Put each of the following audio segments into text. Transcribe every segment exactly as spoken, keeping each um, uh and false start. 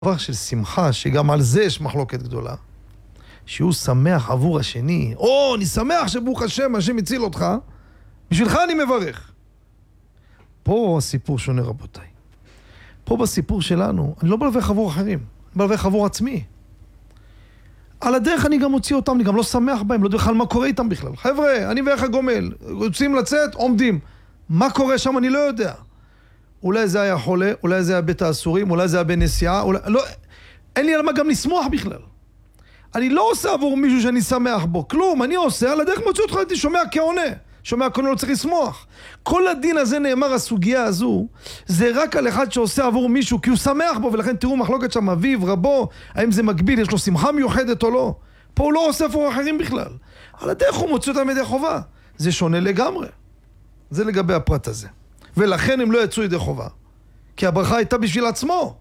דבר של שמחה, שגם על זה יש מחלוקת גדולה, שהוא שמח עבור השני. או, אני שמח שברוך השם, השם הציל אותך, בשבילך אני מברך. פה הסיפור שונה, רבותיי. פה בסיפור שלנו, אני לא מברך עבור אחרים, אני מברך עבור עצמי. על הדרך אני גם מוציא אותם, אני גם לא שמח בהם, לא יודע בכלל מה קורה איתם בכלל. חבר'ה, אני ואיך הגומל, רוצים לצאת, עומדים. מה קורה שם אני לא יודע. אולי זה היה חולה, אולי זה היה בית האסורים, אולי זה היה בנסיעה, אולי... לא... אין לי על מה גם לשמוח בכלל. אני לא עושה עבור מישהו שאני שמח בו, כלום, אני עושה, על הדרך מוציא אותך, אני שומע כעונה. שומע כעונה לא צריך לשמוח. כל הדין הזה נאמר, הסוגיה הזו, זה רק על אחד שעושה עבור מישהו, כי הוא שמח בו, ולכן תראו מחלוקת שם, אביו, רבו, האם זה מקביל, יש לו שמחה מיוחדת או לא. פה הוא לא עושה עבור אחרים בכלל. על הדרך הוא מוציא אותם ידי חובה. זה שונה לגמרי. זה לגבי הפרט הזה. ולכן הם לא יצאו ידי חובה. כי הברכה הייתה בשביל עצמו.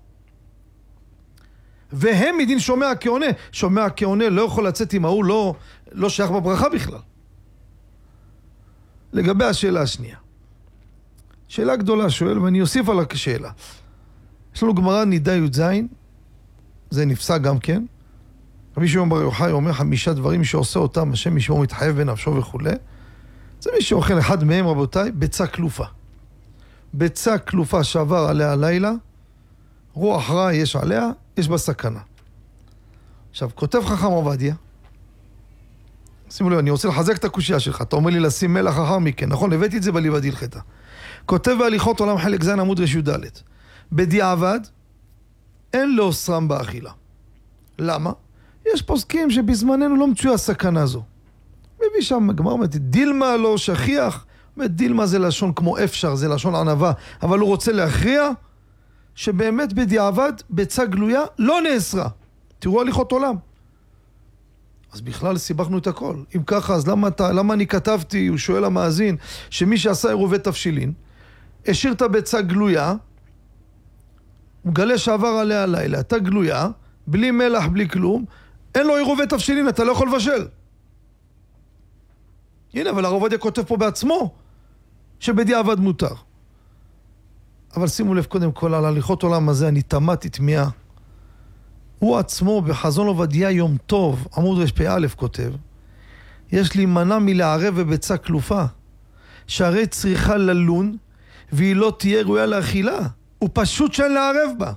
והם מדין שומע כעונה. שומע כעונה לא יכול לצאת עם ההוא, לא, לא שייך בברכה בכלל. לגבי השאלה השנייה. שאלה גדולה שואל, ואני אוסיף על השאלה. יש לנו גמרא נידה י"ז, זה נפסק גם כן. רבי שמעון בר יוחאי אומר חמישה דברים שעושה אותם, השם ישמור מתחייב בנפשו וכו'. זה מי שאוכל אחד מהם, רבותיי, ביצה כלופה. ביצה כלופה שעבר עליה הלילה, רוח רע יש עליה, יש בה סכנה. עכשיו, כותב חכם עובדיה, שימו לב, אני רוצה לחזק את הקושיה שלך, אתה אומר לי לשים מלח אחר מכן, נכון? הבאתי את זה בליבד הלכתה. כותב בהליכות עולם חלק זין עמוד רש י"ד, בדיעבד, אין לאוסרם באכילה. למה? יש פוסקים שבזמננו לא מצויה הסכנה הזו. מביא שם גמר, אומרת, דילמה לא שכיח, אומרת, דילמה זה לשון כמו אפשר, זה לשון ענבה, אבל הוא רוצה להכריע שבאמת בדיעבד, ביצה גלויה, לא נאסרה. תראו הליכות עולם. אז בכלל סיבכנו את הכל. אם ככה, אז למה, אתה, למה אני כתבתי, הוא שואל המאזין, שמי שעשה עירובי תבשילין, השאיר את הביצה גלויה, הוא גלה שעבר עליה הלילה, אתה גלויה, בלי מלח, בלי כלום, אין לו עירובי תבשילין, אתה לא יכול לבשל. הנה, אבל הרב עובדיה כותב פה בעצמו, שבדיעבד מותר. אבל שימו לב קודם כל, על הליכות עולם הזה, אני תמת תמיהה. הוא עצמו בחזון עובדיה יום טוב, עמוד רפ"א כותב, יש לי מנה מלערב בביצה כלופה, שהרי צריכה ללון, והיא לא תהיה ראויה לאכילה. הוא פשוט שאין לערב בה.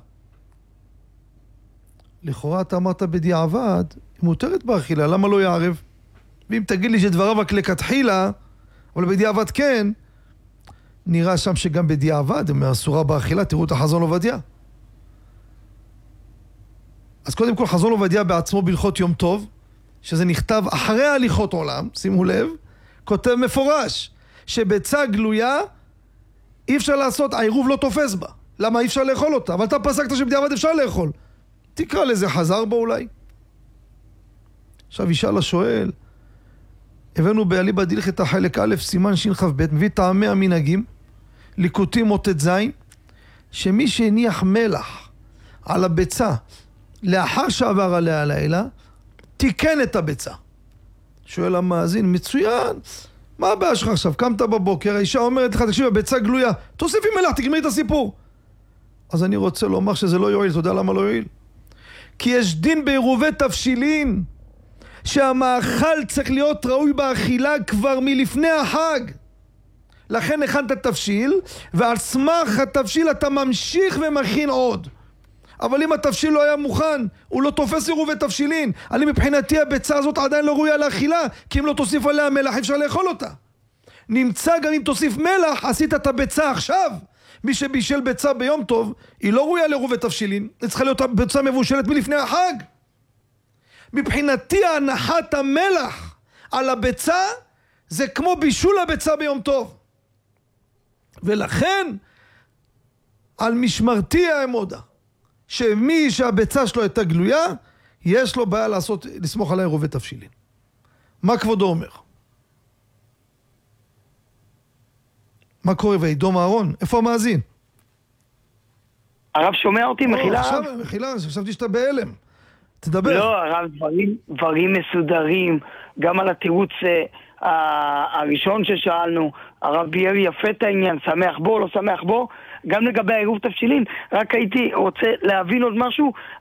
לכאורה אתה אמרת בדיעבד, היא מותרת באכילה, למה לא יערב? ואם תגיד לי שדבריו רק לכתחילה, אבל בדיעבד כן, נראה שם שגם בדיעבד, מאסורה באכילה, תראו את החזון עובדיה. אז קודם כל חזון עובדיה בעצמו בהלכות יום טוב, שזה נכתב אחרי הליכות עולם, שימו לב, כותב מפורש, שביצה גלויה, אי אפשר לעשות, העירוב לא תופס בה. למה אי אפשר לאכול אותה? אבל אתה פסקת שבדיעבד אפשר לאכול. תקרא לזה חזר בה אולי. עכשיו ישאל השואל, הבאנו באליבא דהלכתא חלק א' סימן שכ"ב, מביא טעמי המנהגים, ליקוטים או ט"ז, שמי שהניח מלח על הביצה, לאחר שעבר עליה הלילה, תיקן את הביצה. שואל המאזין, מצוין, מה הבעיה שלך עכשיו? קמת בבוקר, האישה אומרת לך, תקשיב, הביצה גלויה, תוסיפי מלח, תגמרי את הסיפור. אז אני רוצה לומר שזה לא יועיל, אתה יודע למה לא יועיל? כי יש דין בעירובי תבשילין, שהמאכל צריך להיות ראוי באכילה כבר מלפני החג. לכן הכנת תבשיל, ועל סמך התבשיל אתה ממשיך ומכין עוד. אבל אם התבשיל לא היה מוכן, הוא לא תופס עירובי תבשילין. אני מבחינתי הביצה הזאת עדיין לא ראויה לאכילה, כי אם לא תוסיף עליה מלח אפשר לאכול אותה. נמצא גם אם תוסיף מלח, עשית את הביצה עכשיו. מי שבישל ביצה ביום טוב, היא לא ראויה לעירובי תבשילין. היא צריכה להיות ביצה מבושלת מלפני החג. מבחינתי הנחת המלח על הביצה זה כמו בישול הביצה ביום טוב. ולכן על משמרתי האמודה שמי שהביצה שלו הייתה גלויה, יש לו בעיה לעשות, לסמוך על עירובי תבשילין. מה כבודו אומר? מה קורה וידום אהרון? איפה המאזין? הרב שומע אותי? מחילה? עכשיו, מחילה, חשבתי שאתה בהלם. תדבר. לא, הרב, דברים, דברים מסודרים, גם על התירוץ הראשון ששאלנו, הרב ביאר יפה את העניין, שמח בו, לא שמח בו, גם לגבי העירוב תבשילין, רק הייתי רוצה להבין עוד משהו